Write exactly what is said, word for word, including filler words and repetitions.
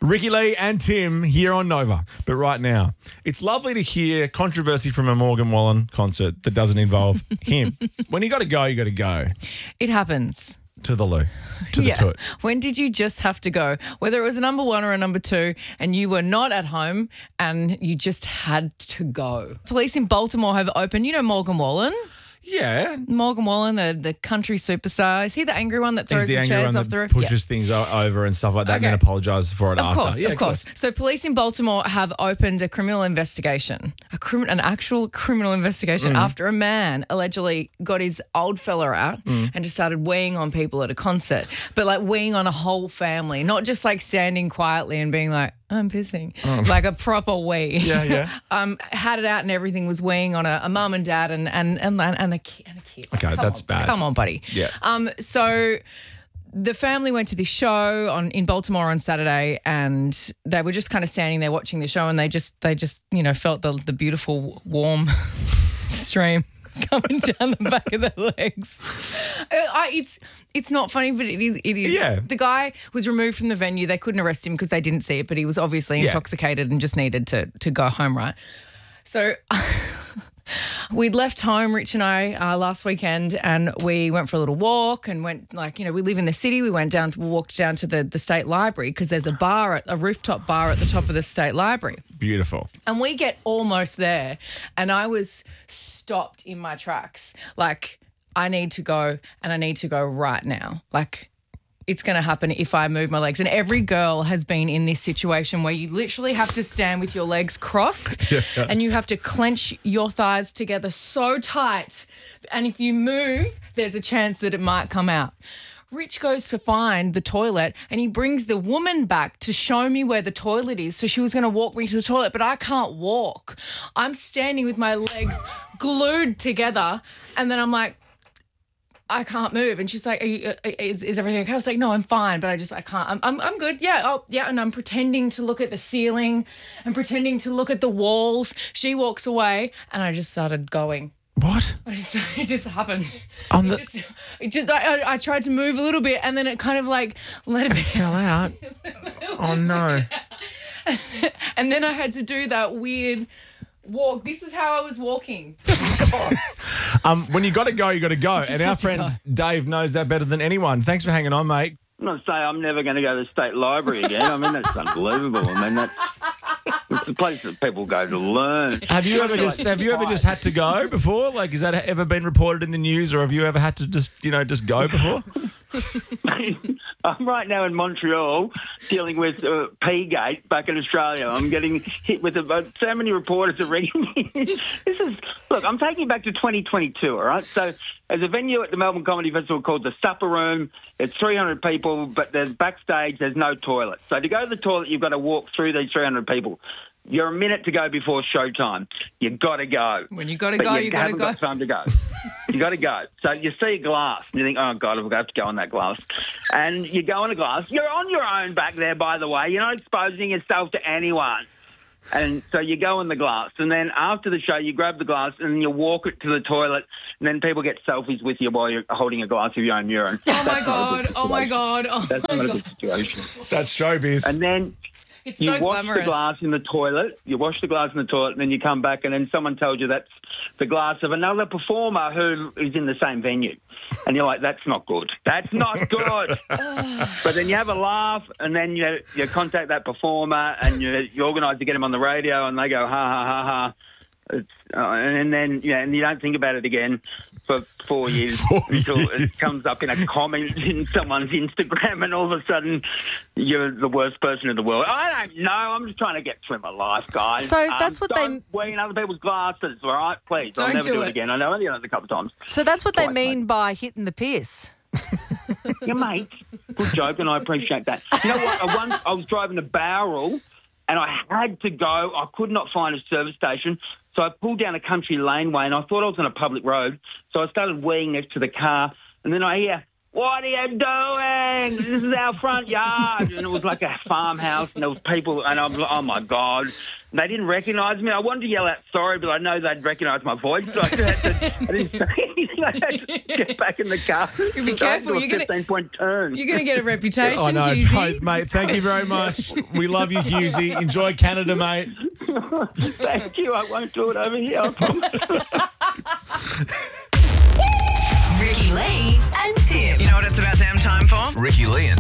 Ricky Lee and Tim here on Nova. But right now, it's lovely to hear controversy from a Morgan Wallen concert that doesn't involve him. When you got to go, you got to go. It happens. To the loo, to the yeah. toot. When did you just have to go? Whether it was a number one or a number two and you were not at home and you just had to go. Police in Baltimore have opened, you know Morgan Wallen? Yeah. Morgan Wallen, the, the country superstar. Is he the angry one that throws He's the, the, angry chairs one off that the roof? pushes yeah. things o- over and stuff like that Okay. and then apologises for it Of after. course, yeah, of course. So police in Baltimore have opened a criminal investigation, a crim- an actual criminal investigation Mm. after a man allegedly got his old fella out Mm. and just started weeing on people at a concert, but like weeing on a whole family, not just like standing quietly and being like, I'm pissing, like a proper wee. Yeah, yeah. um, had it out and everything, was weeing on a, a mum and dad and and and and a kid. And a kid. Okay, Come that's on, bad. Come on, buddy. Yeah. Um. So the family went to this show on in Baltimore on Saturday, and they were just kind of standing there watching the show, and they just they just you know felt the the beautiful warm stream coming down the back of their legs. I, it's it's not funny, but it is. It is. Yeah. The guy was removed from the venue. They couldn't arrest him because they didn't see it, but he was obviously Yeah. intoxicated and just needed to to go home, right? So we'd left home, Rich and I, uh, last weekend, and we went for a little walk and went, like, you know, we live in the city. We went down, we walked down to the, the state library because there's a bar, at, a rooftop bar at the top of the state library. Beautiful. And we get almost there, and I was stopped in my tracks. Like, I need to go, and I need to go right now. Like, it's going to happen if I move my legs. And every girl has been in this situation where you literally have to stand with your legs crossed Yeah. and you have to clench your thighs together so tight. And if you move, there's a chance that it might come out. Rich goes to find the toilet and he brings the woman back to show me where the toilet is. So she was going to walk me to the toilet, but I can't walk. I'm standing with my legs glued together, and then I'm like, I can't move. And she's like, Are you, uh, is, is everything okay? I was like, no, I'm fine, but I just, I can't. I'm, I'm, I'm good. Yeah. Oh, yeah. And I'm pretending to look at the ceiling and pretending to look at the walls. She walks away and I just started going. What? I just, it just happened. On it the- just, it just I, I, I tried to move a little bit and then it kind of like let it Fell out. Oh, no. And then I had to do that weird walk. This is how I was walking. Um, when you got to go, you got to go. just And our had to friend Dave knows that better than anyone. Thanks for hanging on, mate. I'm not saying I'm never going to go to the state library again. I mean, that's unbelievable. I mean, that's it's a place that people go to learn. Have you ever just have you ever just had to go before? Like, has that ever been reported in the news, or have you ever had to just you know just go before? I'm right now in Montreal dealing with uh, P-Gate back in Australia. I'm getting hit with about so many reporters are ringing me. This is look. I'm taking you back to twenty twenty-two. All right. So there's a venue at the Melbourne Comedy Festival called the Supper Room. It's three hundred people, but there's backstage. There's no toilet. So to go to the toilet, you've got to walk through these three hundred people. You're a minute to go before showtime. You got to go. When you got to But go, you, you got to haven't go. got time to go. You got to go. So you see a glass and you think, oh, God, I've got to go on that glass. And you go on a glass. You're on your own back there, by the way. You're not exposing yourself to anyone. And so you go in the glass. And then after the show, you grab the glass and you walk it to the toilet. And then people get selfies with you while you're holding a glass of your own urine. Oh, my That's not a God. good Oh, my situation. God. Oh, That's my not a God. good situation. That's showbiz. And then It's you so wash glamorous. the glass in the toilet, you wash the glass in the toilet, and then you come back and then someone tells you that's the glass of another performer who is in the same venue. And you're like, that's not good. That's not good. But then you have a laugh and then you you contact that performer and you, you organise to get him on the radio and they go, ha, ha, ha, ha. It's, uh, and then yeah, and you don't think about it again for four years Four until years. it comes up in a comment in someone's Instagram, and all of a sudden you're the worst person in the world. I don't know. I'm just trying to get through my life, guys. So that's what they- don't wear in other people's glasses, all right? Please, I'll Don't never do do, it. it again. I know I've done it a couple of times. So that's what they Twice, mean mate. by hitting the piss. Yeah, mate. Good joke, and I appreciate that. You know what? I, once, I was driving a barrel, and I had to go. I could not find a service station, so I pulled down a country laneway, and I thought I was on a public road. So I started weeing next to the car, and then I hear, what are you doing? This is our front yard. And it was like a farmhouse, and there was people, and I was like, oh, my God. They didn't recognise me. I wanted to yell out sorry, but I know they'd recognise my voice, so I, had to, I didn't say anything. I had to get back in the car. Be So I had to careful, do a you're gonna- fifteen-point turn. You're going to get a reputation, I know, Hughesy. it's- mate. Thank you very much. We love you, Hughesy. Enjoy Canada, mate. Thank you. I won't do it over here, I promise.